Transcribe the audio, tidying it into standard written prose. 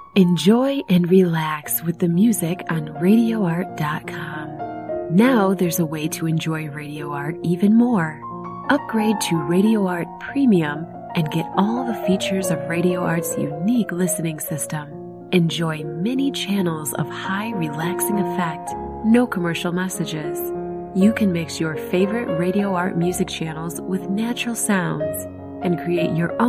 Enjoy and relax with the music on RadioArt.com. Now there's a way to enjoy Radio Art even more. Upgrade to Radio Art Premium and get all the features of Radio Art's unique listening system. Enjoy many channels of high relaxing effect, no commercial messages. You can mix your favorite Radio Art music channels with natural sounds and create your own